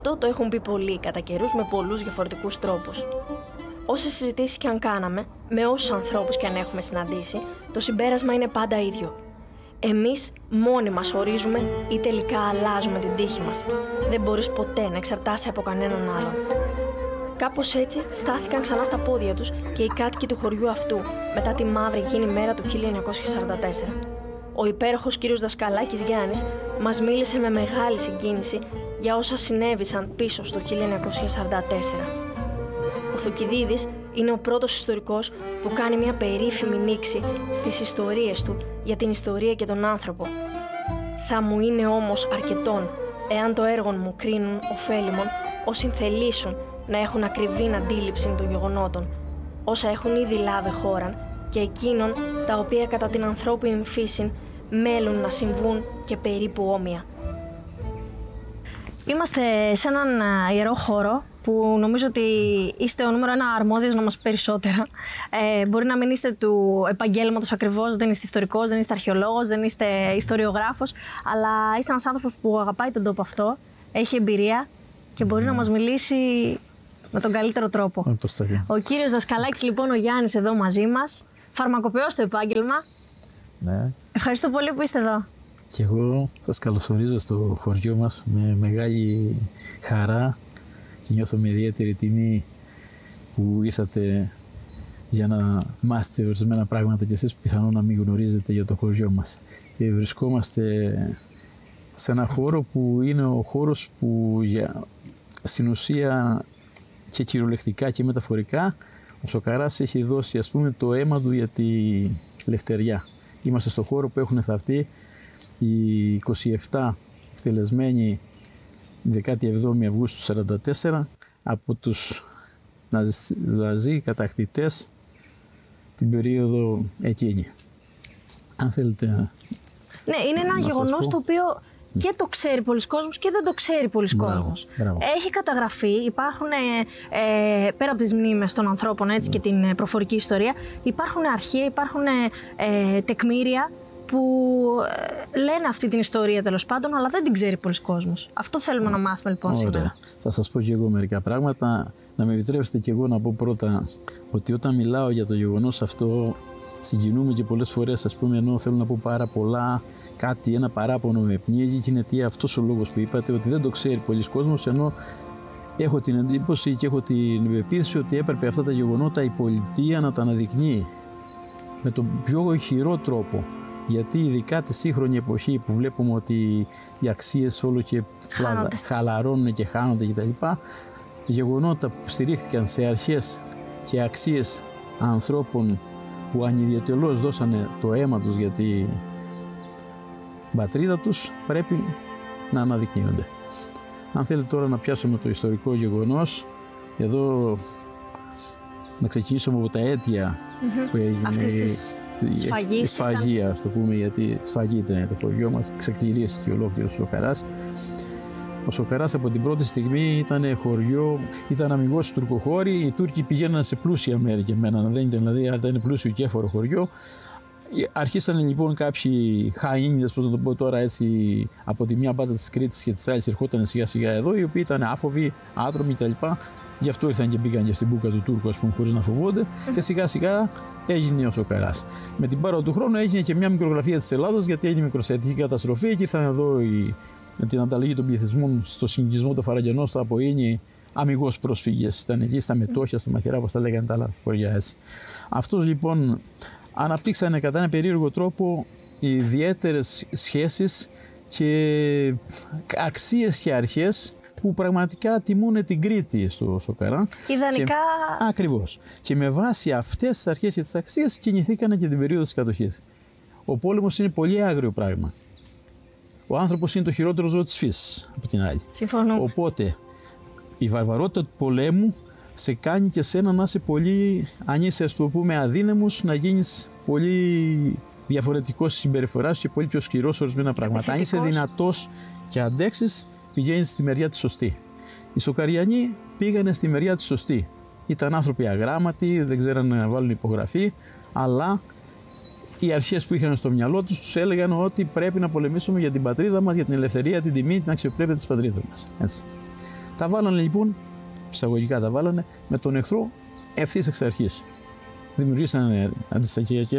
Αυτό το έχουν πει πολλοί κατά καιρούς με πολλούς διαφορετικούς τρόπους. Όσες συζητήσεις και αν κάναμε, με όσους ανθρώπους και αν έχουμε συναντήσει, το συμπέρασμα είναι πάντα ίδιο. Εμείς μόνοι μας ορίζουμε ή τελικά αλλάζουμε την τύχη μας. Δεν μπορείς ποτέ να εξαρτάσαι από κανέναν άλλον. Κάπως έτσι στάθηκαν ξανά στα πόδια τους και οι κάτοικοι του χωριού αυτού μετά τη μαύρη εκείνη μέρα του 1944. Ο υπέροχος κύριος Δασκαλάκης Γιάννης μας μίλησε με μεγάλη συγκίνηση για όσα συνέβησαν πίσω στο 1944. Ο Θουκυδίδης είναι ο πρώτος ιστορικός που κάνει μια περίφημη νήξη στις ιστορίες του για την ιστορία και τον άνθρωπο. Θα μου είναι όμως αρκετόν, εάν το έργο μου κρίνουν ωφέλιμον, όσοι θελήσουν να έχουν ακριβή αντίληψη των γεγονότων, όσα έχουν ήδη λάβει χώραν και εκείνων τα οποία κατά την ανθρώπινη φύση μέλουν να συμβούν και περίπου όμοια. Είμαστε σε έναν ιερό χώρο που νομίζω ότι είστε ο νούμερο ένα αρμόδιος να μας πει περισσότερα. Μπορεί να μην είστε του επαγγέλματος ακριβώς, δεν είστε ιστορικός, δεν είστε αρχαιολόγος, δεν είστε ιστοριογράφος, αλλά είστε ένας άνθρωπος που αγαπάει τον τόπο αυτό, έχει εμπειρία και μπορεί να μας μιλήσει με τον καλύτερο τρόπο. Ο κύριος Δασκαλάκης, λοιπόν, ο Γιάννης εδώ μαζί μας, φαρμακοποιός στο επάγγελμα. Ναι. Ευχαριστώ πολύ που είστε εδώ. Και εγώ σας καλωσορίζω στο χωριό μας με μεγάλη χαρά και νιώθω με ιδιαίτερη τιμή που ήρθατε για να μάθετε ορισμένα πράγματα και εσείς που πιθανόν να μην γνωρίζετε για το χωριό μας. Και βρισκόμαστε σε ένα χώρο που είναι ο χώρος που στην ουσία και κυριολεκτικά και μεταφορικά ο Σοκαράς έχει δώσει, ας πούμε, το αίμα του για τη Λευτεριά. Είμαστε στο χώρο που έχουν θαυτεί οι 27 εκτελεσμένοι 17 Αυγούστου 1944 από τους Ναζί κατακτητές την περίοδο εκείνη. Αν θέλετε. Ναι, είναι ένα γεγονός το οποίο και το ξέρει πολλοί κόσμος και δεν το ξέρει πολλοί κόσμος. Έχει καταγραφεί, υπάρχουν πέρα από τις μνήμες των ανθρώπων, έτσι, και την προφορική ιστορία, υπάρχουν αρχεία, υπάρχουν τεκμήρια που λένε αυτή την ιστορία, τέλος πάντων, αλλά δεν την ξέρει πολλοί κόσμος. Αυτό θέλουμε να μάθουμε, λοιπόν, σήμερα. Θα σας πω και εγώ μερικά πράγματα. Να με επιτρέψετε και εγώ να πω πρώτα ότι όταν μιλάω για το γεγονός αυτό συγκινούμε και πολλές φορές, ας πούμε, ενώ θέλω να πω πάρα πολλά, κάτι, ένα παράπονο με πνίγει και είναι τι αυτός ο λόγος που είπατε, ότι δεν το ξέρει πολλοί κόσμος, ενώ έχω την εντύπωση και έχω την πεποίθηση ότι έπρεπε αυτά τα γεγονότα η πολιτεία να τα αναδεικνύει με τον πιο ηχηρό τρόπο. Γιατί ειδικά τη σύγχρονη εποχή που βλέπουμε ότι οι αξίες όλο και χαλαρώνουν και χάνονται κτλ. Γεγονότα που στηρίχθηκαν σε αρχές και αξίες ανθρώπων που ανιδιοτελώς δώσανε το αίμα τους για την πατρίδα τους πρέπει να αναδεικνύονται. Αν θέλετε τώρα να πιάσουμε το ιστορικό γεγονός, εδώ να ξεκινήσουμε από τα αίτια που έγινε η σφαγή, ας το πούμε, γιατί σφαγή ήταν το χωριό μας, ξεκληρίστηκε ολόκληρος ο Σοκαράς. Ο Σοκαράς από την πρώτη στιγμή ήταν χωριό, ήταν αμιγώς οι τουρκοχώροι, οι Τούρκοι πηγαίναν σε πλούσια μέρη και μέναν, δεν ήταν, δηλαδή, ήταν πλούσιο και έφορο χωριό. Αρχίσαν λοιπόν κάποιοι χαΐνιδες, πώς να το πω τώρα έτσι, από τη μία πάντα της Κρήτης και της άλλης ερχόταν σιγά σιγά εδώ, οι οποίοι ήταν άφοβοι, άτρομοι κτλ. Γι' αυτό ήρθαν και μπήκαν και στην μπούκα του Τούρκου, ας πούμε, χωρίς να φοβόνται, και σιγά σιγά έγινε ο Σοκαράς. Με την πάρο του χρόνου έγινε και μια μικρογραφία της Ελλάδος, γιατί έγινε μικροσιατική καταστροφή και ήρθαν εδώ με την ανταλλαγή των πληθυσμών στο συνοικισμό το Φαραγγενό, στο Αποίνι, αμιγώς πρόσφυγες. Ήταν εκεί στα Μετόχια, στο Μαχαιρά, όπως τα λέγανε τα άλλα χωριά έτσι. Αυτός λοιπόν αναπτύξανε κατά ένα περίεργο τρόπο ιδιαίτερες σχέσεις και αξίες και αρχές που πραγματικά τιμούν την Κρήτη στο Σοκαρά. Ιδανικά. Ακριβώς. Και με βάση αυτές τις αρχές και τις αξίες κινηθήκανε και την περίοδο της κατοχής. Ο πόλεμος είναι πολύ άγριο πράγμα. Ο άνθρωπος είναι το χειρότερο ζώο της φύσης, από την άλλη. Συμφωνώ. Οπότε η βαρβαρότητα του πολέμου σε κάνει και σένα να είσαι πολύ, αν είσαι, ας το πούμε, αδύναμος, να γίνεις πολύ διαφορετικός στη συμπεριφορά σου και πολύ πιο σκληρός σε ορισμένα πράγματα. Αν είσαι δυνατός και αντέξεις, πηγαίνεις στη μεριά τη σωστή. Οι Σοκαριανοί πήγανε στη μεριά τη σωστή. Ήταν άνθρωποι αγράμματοι, δεν ξέρανε να βάλουν υπογραφή, αλλά οι αρχές που είχαν στο μυαλό τους έλεγαν ότι πρέπει να πολεμήσουμε για την πατρίδα μας, για την ελευθερία, την τιμή, την αξιοπρέπεια της πατρίδας μας. Έτσι. Τα βάλανε λοιπόν, εισαγωγικά τα βάλανε, με τον εχθρό ευθύς εξ αρχής. Δημιουργήσανε αντιστασιακές